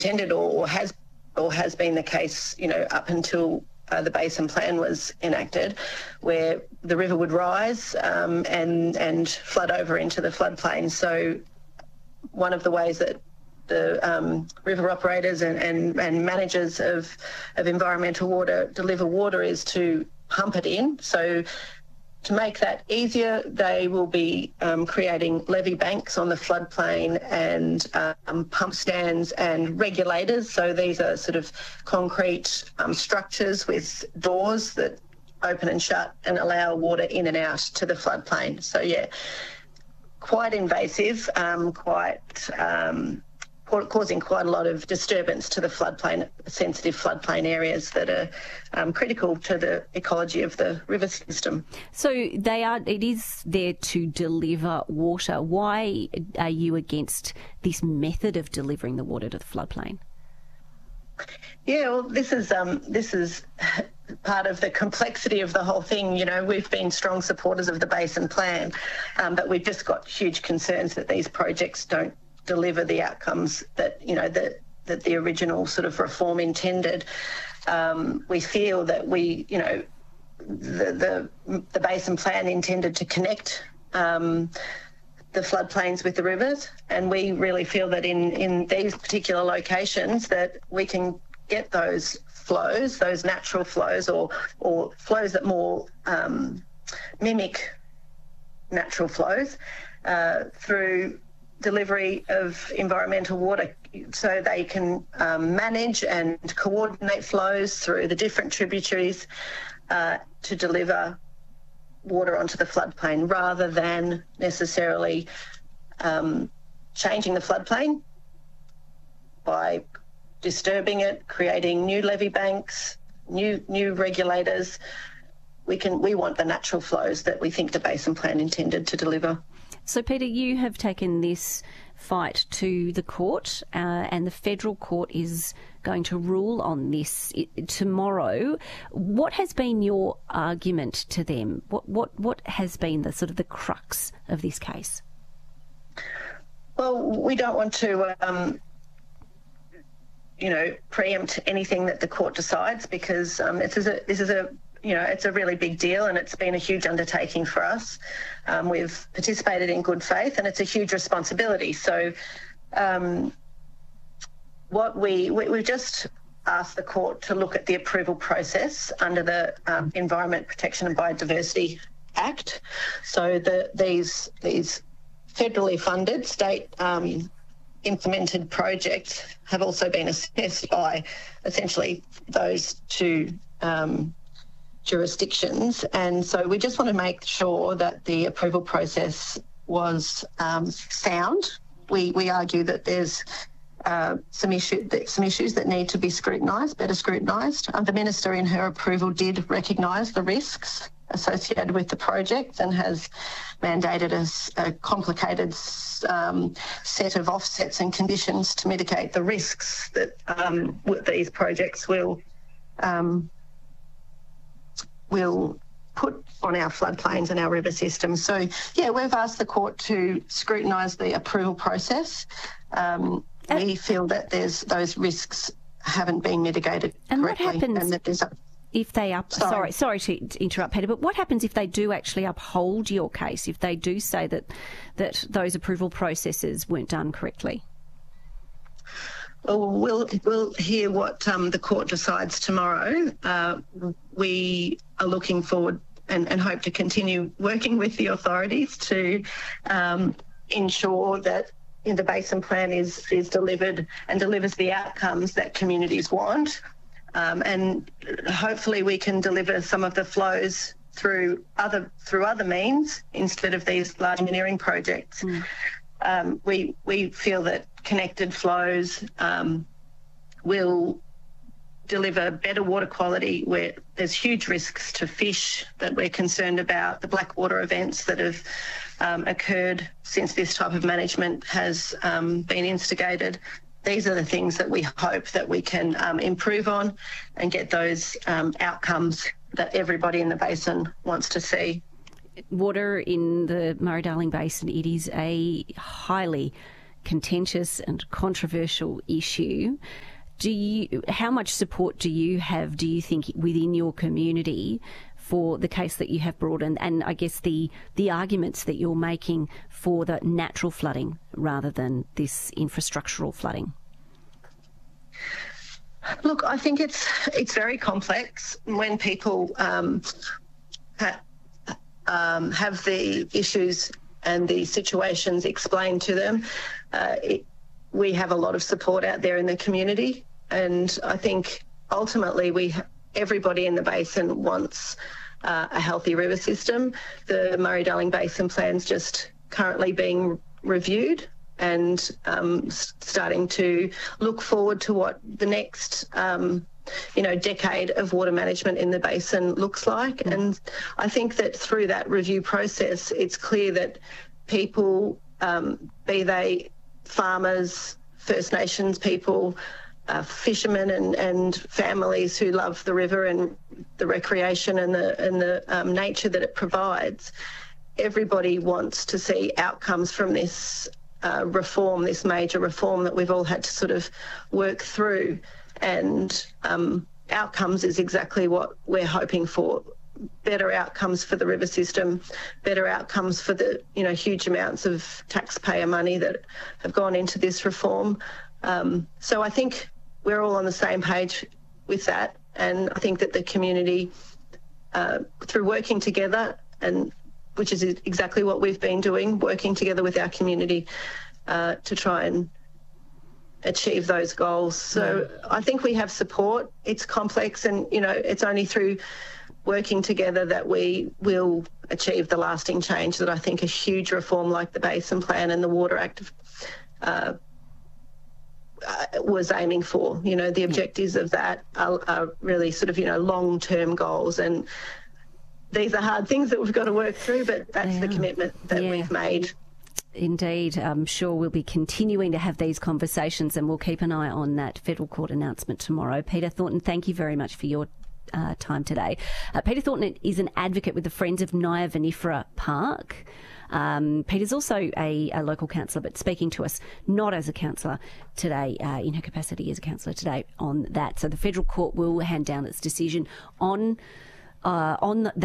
intended or has been the case, up until the Basin Plan was enacted, where the river would rise and flood over into the floodplain. So one of the ways that the river operators and managers of environmental water deliver water is to pump it in. So to make that easier, they will be creating levee banks on the floodplain and pump stands and regulators. So these are sort of concrete structures with doors that open and shut and allow water in and out to the floodplain. So, yeah, quite invasive, causing quite a lot of disturbance to the floodplain, sensitive floodplain areas that are critical to the ecology of the river system. So it is there to deliver water. Why are you against this method of delivering the water to the floodplain? Yeah, well, this is part of the complexity of the whole thing. We've been strong supporters of the Basin Plan, but we've just got huge concerns that these projects don't deliver the outcomes that that the original sort of reform intended. We feel that the Basin Plan intended to connect the floodplains with the rivers, and we really feel that in these particular locations that we can get those flows, those natural flows, or flows that more mimic natural flows through delivery of environmental water, so they can manage and coordinate flows through the different tributaries to deliver water onto the floodplain, rather than necessarily changing the floodplain by disturbing it, creating new levee banks, new regulators. We want the natural flows that we think the Basin Plan intended to deliver. So, Peter, you have taken this fight to the court, and the federal court is going to rule on this tomorrow. What has been your argument to them? What has been the sort of the crux of this case? Well, we don't want to preempt anything that the court decides, because it's a really big deal, and it's been a huge undertaking for us. We've participated in good faith, and it's a huge responsibility. So we've just asked the court to look at the approval process under the Environment Protection and Biodiversity Act. So these federally funded state implemented projects have also been assessed by essentially those two jurisdictions, and so we just want to make sure that the approval process was sound. We argue that there's some issues that need to be better scrutinised. The Minister in her approval did recognise the risks associated with the project and has mandated a complicated set of offsets and conditions to mitigate the risks that these projects will put on our floodplains and our river system. So, yeah, we've asked the court to scrutinise the approval process. We feel that those risks haven't been mitigated correctly. What happens and that there's if they sorry to interrupt, Peter, but what happens if they do actually uphold your case, if they do say that those approval processes weren't done correctly? Well, we'll hear what the court decides tomorrow. We are looking forward and hope to continue working with the authorities to ensure that the Basin Plan is delivered and delivers the outcomes that communities want. And hopefully we can deliver some of the flows through other means instead of these large engineering projects. We feel that connected flows will deliver better water quality, where there's huge risks to fish that we're concerned about, the blackwater events that have occurred since this type of management has been instigated. These are the things that we hope that we can improve on and get those outcomes that everybody in the basin wants to see. Water in the Murray-Darling Basin, it is a highly contentious and controversial issue. How much support do you have, do you think, within your community for the case that you have brought in, and I guess the arguments that you're making for the natural flooding rather than this infrastructural flooding? Look, I think it's very complex when people have the issues and the situations explained to them. We have a lot of support out there in the community, and I think ultimately everybody in the basin wants a healthy river system. The Murray-Darling Basin Plan's just currently being reviewed and starting to look forward to what the next decade of water management in the basin looks like. And I think that through that review process, it's clear that people, be they farmers, First Nations people, fishermen and families who love the river and the recreation and the nature that it provides, everybody wants to see outcomes from this reform, this major reform that we've all had to sort of work through. And outcomes is exactly what we're hoping for. Better outcomes for the river system, better outcomes for the huge amounts of taxpayer money that have gone into this reform. So I think we're all on the same page with that, and I think that the community, through working together, and which is exactly what we've been doing, working together with our community to try and achieve those goals. So I think we have support. It's complex, and it's only through working together that we will achieve the lasting change that I think a huge reform like the Basin Plan and the Water Act was aiming for. The objectives of that are really sort of long-term goals, and these are hard things that we've got to work through, but that's the commitment that we've made. Indeed. I'm sure we'll be continuing to have these conversations, and we'll keep an eye on that federal court announcement tomorrow. Peter Thornton, thank you very much for your time today. Peter Thornton is an advocate with the Friends of Nyah Vinifera Park. Peter's also a local councillor, but speaking to us not as a councillor today, in her capacity as a councillor today on that. So the federal court will hand down its decision on that.